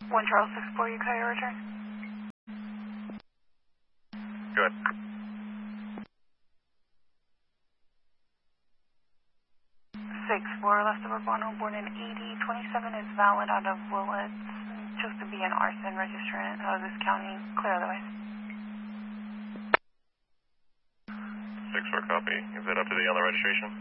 1 Charles 64, you call your return? Good. 6-4, left of Urbano, born in 8027, is valid out of Willits. Chose to be an arson registrant out of this county. Clear otherwise. 6-4 copy. Is that up to date on the registration?